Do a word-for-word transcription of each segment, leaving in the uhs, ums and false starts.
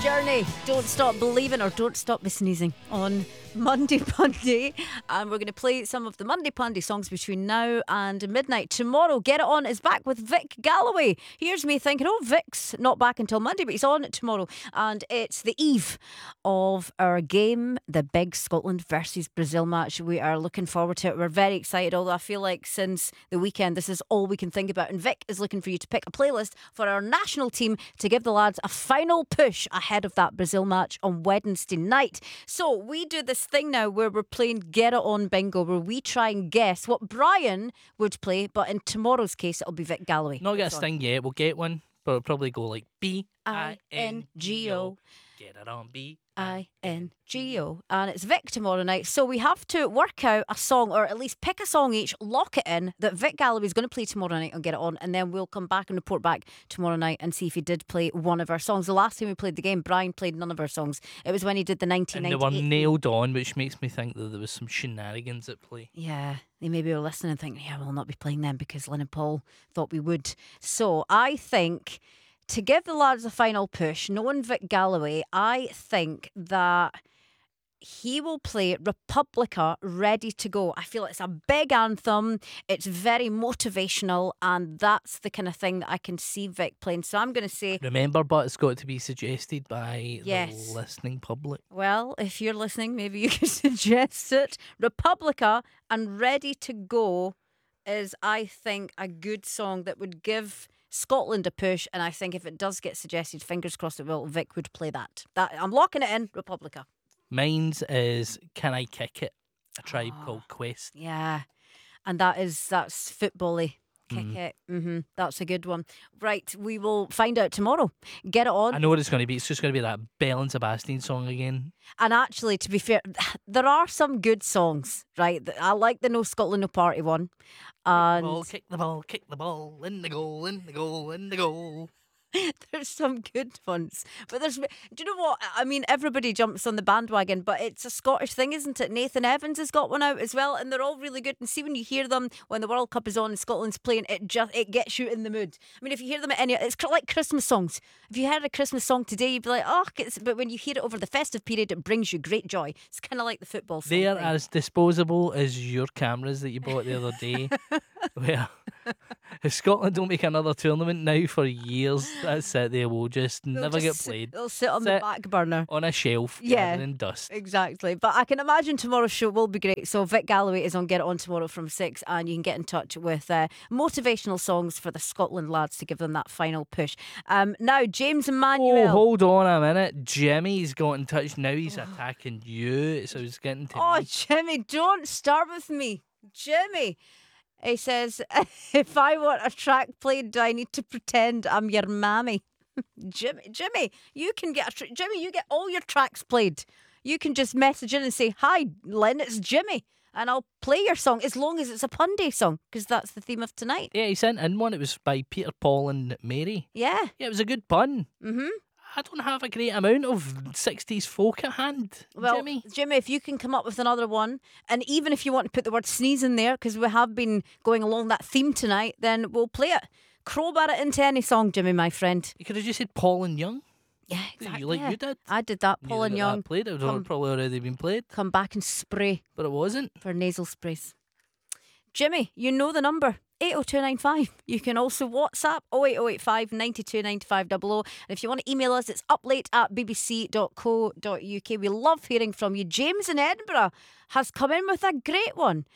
Journey, Don't Stop Believing, or Don't Stop Me Sneezing on Monday Pundy. And we're going to play some of the Monday Pundy songs between now and midnight. Tomorrow, Get It On is back with Vic Galloway. Here's me thinking, oh, Vic's not back until Monday, but he's on tomorrow. And it's the eve of our game, the big Scotland versus Brazil match. We are looking forward to it. We're very excited, although I feel like since the weekend, this is all we can think about. And Vic is looking for you to pick a playlist for our national team to give the lads a final push ahead of that Brazil match on Wednesday night. So we do this thing now where we're playing Get It On Bingo, where we try and guess what Brian would play, but in tomorrow's case it'll be Vic Galloway. Not get a sting yet, we'll get one, but it'll probably go like B I N G O. Get it on, B I N G O. And it's Vic tomorrow night. So we have to work out a song, or at least pick a song each, lock it in, that Vic Galloway is going to play tomorrow night and Get It On. And then we'll come back and report back tomorrow night and see if he did play one of our songs. The last time we played the game, Brian played none of our songs. It was when he did the nineteen ninety-eight. And they were nailed on, which makes me think that there was some shenanigans at play. Yeah, they maybe were listening and thinking, yeah, we'll not be playing them because Lynn and Paul thought we would. So I think, to give the lads a final push, knowing Vic Galloway, I think that he will play Republica, Ready to Go. I feel it's a big anthem. It's very motivational, and that's the kind of thing that I can see Vic playing. So I'm going to say... Remember, but it's got to be suggested by yes. the listening public. Well, if you're listening, maybe you can suggest it. Republica and Ready to Go is, I think, a good song that would give Scotland a push, and I think if it does get suggested, fingers crossed it will, Vic would play that. That I'm locking it in, Republica. Mine's is Can I Kick It? A Tribe Oh, Called Quest. Yeah, and that is that's football-y. Kick Mm. it. Mm-hmm. That's a good one. Right, we will find out tomorrow. Get It On. I know what it's going to be. It's just going to be that Belle and Sebastian song again. And actually, to be fair, there are some good songs, right? I like the No Scotland No Party one. And Ball, kick the ball, kick the ball, in the goal, in the goal, in the goal. there's some good ones. But there's, do you know what? I mean, everybody jumps on the bandwagon, but it's a Scottish thing, isn't it? Nathan Evans has got one out as well, and they're all really good. And see, when you hear them when the World Cup is on and Scotland's playing, it just it gets you in the mood. I mean, if you hear them at any, it's like Christmas songs. If you heard a Christmas song today, you'd be like, oh, it's, but when you hear it over the festive period, it brings you great joy. It's kind of like the football song. They're thing. as disposable as your cameras that you bought the other day. Where if Scotland don't make another tournament now for years, that's it. They will just They'll never just get sit- played. They'll sit on Sit the back burner. On a shelf, Yeah. gathered in dust. Exactly. But I can imagine tomorrow's show will be great. So Vic Galloway is on Get It On tomorrow from six, and you can get in touch with uh, motivational songs for the Scotland lads to give them that final push. Um, now, James Emmanuel. Oh, hold on a minute. Jimmy's got in touch now. He's attacking you. So he's getting to Oh, me. Jimmy, don't start with me. Jimmy. He says, if I want a track played, do I need to pretend I'm your mammy? Jimmy, Jimmy, you can get a tra- Jimmy, you get all your tracks played. You can just message in and say, hi, Lynn, it's Jimmy. And I'll play your song as long as it's a Punday song, because that's the theme of tonight. Yeah, he sent in one. It was by Peter, Paul and Mary. Yeah. Yeah, it was a good pun. Mm-hmm. I don't have a great amount of sixties folk at hand, Well, Jimmy. Jimmy, if you can come up with another one, and even if you want to put the word sneeze in there, because we have been going along that theme tonight, then we'll play it. Crowbar it into any song, Jimmy, my friend. You could have just said Paul and Young. Yeah, exactly. You like yeah. you did. I did that. You Paul and got Young. that played. It would come- have probably already been played, Come back and spray but it wasn't. for nasal sprays. Jimmy, you know the number. eight oh two nine five. You can also WhatsApp oh eight oh eight five, nine two nine five double oh. And if you want to email us, it's uplate at b b c dot co dot u k. We love hearing from you. James in Edinburgh has come in with a great one.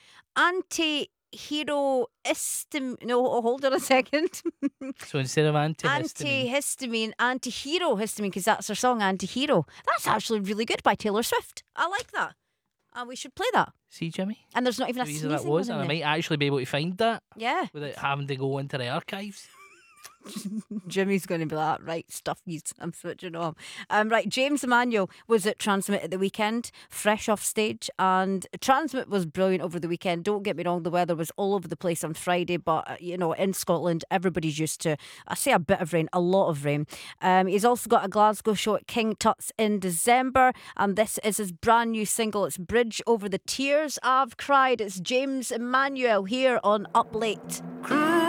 Anti-hero histamine. No, hold on a second. So instead of antihistamine, Antihistamine, anti-hero histamine, because that's her song, Anti-Hero. That's actually really good by Taylor Swift. I like that. And we should play that. see, Jimmy, And there's not even a the sneezing reason that was, one and in I there. might actually be able to find that Yeah. without having to go into the archives. Jimmy's going to be like, right, stuff you, I'm switching on. Um, right, James Emmanuel was at Transmit at the weekend, fresh off stage, and Transmit was brilliant over the weekend. Don't get me wrong, the weather was all over the place on Friday, but, uh, you know, in Scotland, everybody's used to, I say a bit of rain, a lot of rain. Um, he's also got a Glasgow show at King Tut's in December, and this is his brand new single. It's Bridge Over the Tears I've Cried. It's James Emmanuel here on Up Late. Cry